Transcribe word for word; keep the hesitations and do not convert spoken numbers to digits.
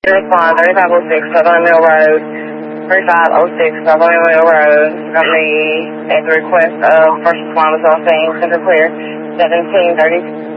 Respond thirty-five oh six Southern Mill Road, thirty-five oh six Southern Mill Road. Company at the request of first responders on scene, center clear, seventeen thirty.